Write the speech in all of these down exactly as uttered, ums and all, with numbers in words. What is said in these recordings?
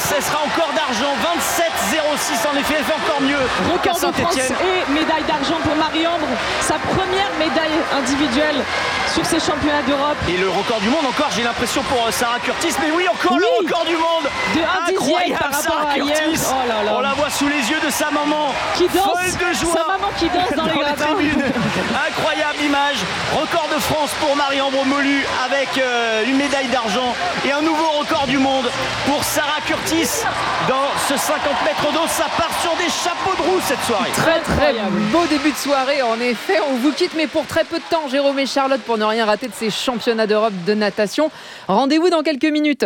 elle sera encore d'argent. vingt-sept zéro six, en effet, elle fait encore mieux. Record de France et médaille d'argent pour Marie-Ambre. Sa première médaille individuelle sur ces championnats d'Europe. Et le record du monde encore, j'ai l'impression, pour Sarah Curtis. Mais oui, encore oui. le record du monde. De un dixième par rapport à hier. Oh là là. On la voit sous les yeux de sa maman. Qui danse. Folle de joie. Sa maman qui danse dans, dans les gradins. Incroyable image. Record de France pour Marie-Ambre Molu avec euh, une médaille d'argent et un nouveau record du monde pour Sarah Curtis dans ce cinquante mètres d'eau. Ça part sur des chapeaux de roue cette soirée. Très très beau début de soirée. En effet, on vous quitte mais pour très peu de temps, Jérôme et Charlotte, pour ne rien rater de ces championnats d'Europe de natation. Rendez-vous dans quelques minutes.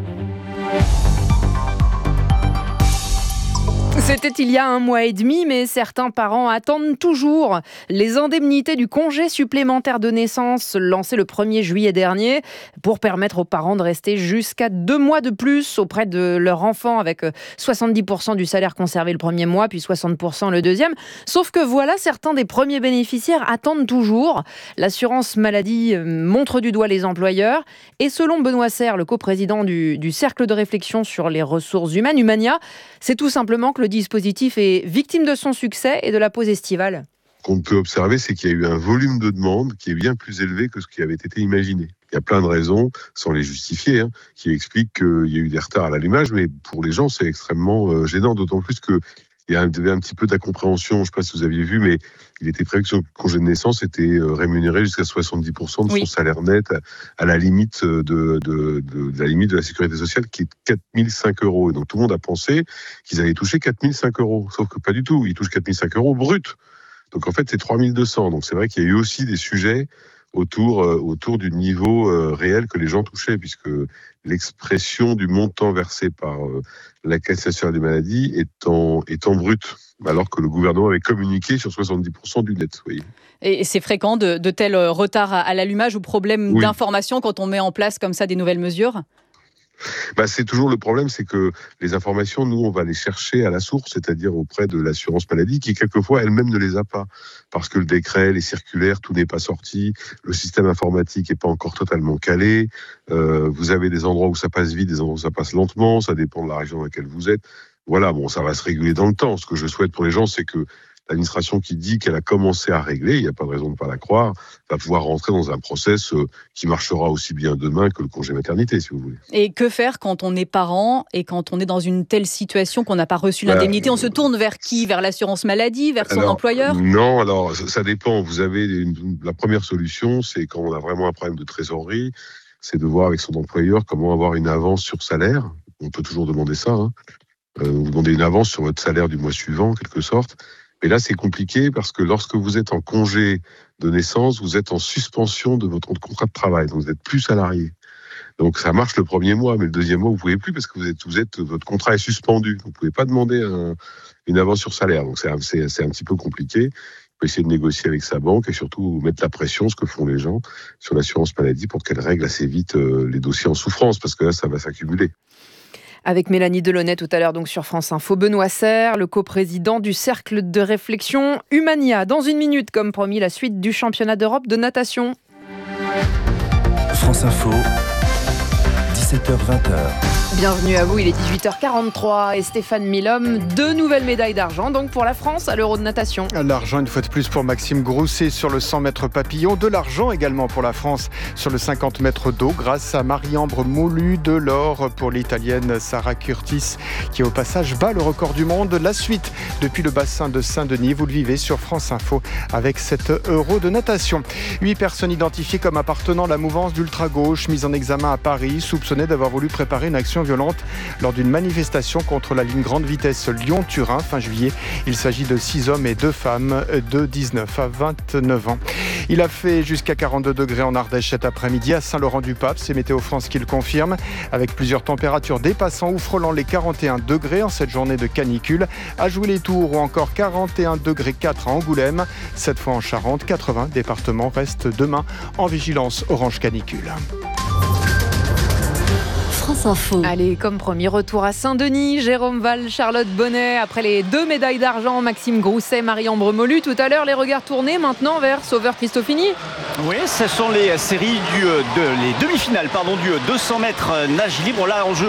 C'était il y a un mois et demi, mais certains parents attendent toujours les indemnités du congé supplémentaire de naissance lancé le premier juillet dernier pour permettre aux parents de rester jusqu'à deux mois de plus auprès de leur enfant avec soixante-dix pour cent du salaire conservé le premier mois, puis soixante pour cent le deuxième. Sauf que voilà, certains des premiers bénéficiaires attendent toujours. L'assurance maladie montre du doigt les employeurs et selon Benoît Serre, le coprésident du, du Cercle de réflexion sur les ressources humaines, Humania, c'est tout simplement que le dispositif est victime de son succès et de la pause estivale. Ce qu'on peut observer, c'est qu'il y a eu un volume de demandes qui est bien plus élevé que ce qui avait été imaginé. Il y a plein de raisons, sans les justifier, hein, qui expliquent qu'il y a eu des retards à l'allumage, mais pour les gens, c'est extrêmement euh, gênant, d'autant plus que il y avait un petit peu d'incompréhension, je ne sais pas si vous aviez vu, mais il était prévu que son congé de naissance était rémunéré jusqu'à soixante-dix pour cent de son oui. salaire net, à, à la limite de, de, de, de la limite de la sécurité sociale, qui est quatre mille cinq euros. Et donc tout le monde a pensé qu'ils allaient toucher quatre mille cinq euros, sauf que pas du tout. Ils touchent quatre mille cinq euros brut. Donc en fait, c'est trois mille deux cents. Donc c'est vrai qu'il y a eu aussi des sujets autour, euh, autour du niveau euh, réel que les gens touchaient, puisque l'expression du montant versé par euh, la Caisse nationale des maladies est en, est en brut, alors que le gouvernement avait communiqué sur soixante-dix pour cent du net. Oui. Et c'est fréquent de, de tels retards à, à l'allumage ou problèmes oui. d'information quand on met en place comme ça des nouvelles mesures ? Bah, c'est toujours le problème, c'est que les informations, nous, on va les chercher à la source, c'est-à-dire auprès de l'assurance maladie, qui quelquefois elle-même ne les a pas, parce que le décret, les circulaires, tout n'est pas sorti, le système informatique n'est pas encore totalement calé, euh, vous avez des endroits où ça passe vite, des endroits où ça passe lentement, ça dépend de la région dans laquelle vous êtes. Voilà, bon, ça va se réguler dans le temps. Ce que je souhaite pour les gens, c'est que l'administration qui dit qu'elle a commencé à régler, il n'y a pas de raison de ne pas la croire, va pouvoir rentrer dans un process qui marchera aussi bien demain que le congé maternité, si vous voulez. Et que faire quand on est parent et quand on est dans une telle situation qu'on n'a pas reçu l'indemnité ? On se tourne vers qui ? Vers l'assurance maladie ? Vers son alors, employeur ? Non, alors ça, ça dépend. Vous avez une, la première solution, c'est quand on a vraiment un problème de trésorerie, c'est de voir avec son employeur comment avoir une avance sur salaire. On peut toujours demander ça. Hein. Euh, vous demandez une avance sur votre salaire du mois suivant, en quelque sorte. Mais là, c'est compliqué parce que lorsque vous êtes en congé de naissance, vous êtes en suspension de votre contrat de travail. Donc, vous n'êtes plus salarié. Donc, ça marche le premier mois, mais le deuxième mois, vous ne pouvez plus parce que vous êtes, vous êtes, votre contrat est suspendu. Vous ne pouvez pas demander un, une avance sur salaire. Donc, c'est, c'est, c'est un petit peu compliqué. Il faut essayer de négocier avec sa banque et surtout mettre la pression, ce que font les gens, sur l'assurance maladie pour qu'elle règle assez vite euh, les dossiers en souffrance parce que là, ça va s'accumuler. Avec Mélanie Delaunay tout à l'heure donc sur France Info. Benoît Serre, le coprésident du Cercle de réflexion Humania. Dans une minute, comme promis, la suite du championnat d'Europe de natation. France Info, dix-sept heures vingt. Bienvenue à vous, il est dix-huit heures quarante-trois et Stéphane Milhomme, deux nouvelles médailles d'argent donc pour la France à l'Euro de natation. L'argent une fois de plus pour Maxime Grousset sur le cent mètres papillon, de l'argent également pour la France sur le cinquante mètres d'eau grâce à Marie-Ambre Molu, de l'or pour l'Italienne Sarah Curtis qui au passage bat le record du monde. La suite depuis le bassin de Saint-Denis, vous le vivez sur France Info avec cet Euro de natation. Huit personnes identifiées comme appartenant à la mouvance d'ultra-gauche mises en examen à Paris, soupçonnées d'avoir voulu préparer une action violente lors d'une manifestation contre la ligne grande vitesse Lyon-Turin fin juillet. Il s'agit de six hommes et deux femmes de dix-neuf à vingt-neuf ans. Il a fait jusqu'à quarante-deux degrés en Ardèche cet après-midi à Saint-Laurent-du-Pape. C'est Météo France qui le confirme, avec plusieurs températures dépassant ou frôlant les quarante et un degrés en cette journée de canicule. À Jouy-les-Tours ou encore quarante et un degrés quatre à Angoulême. Cette fois en Charente, quatre-vingts départements restent demain en vigilance orange canicule. France Info. Allez, comme promis, retour à Saint-Denis. Jérôme Val, Charlotte Bonnet. Après les deux médailles d'argent, Maxime Grousset, Marie-Ambre Molu. Tout à l'heure, les regards tournés maintenant vers Sauveur Christofini. Oui, ce sont les séries du, de, les demi-finales pardon, du deux cents mètres nage libre. Là, en jeu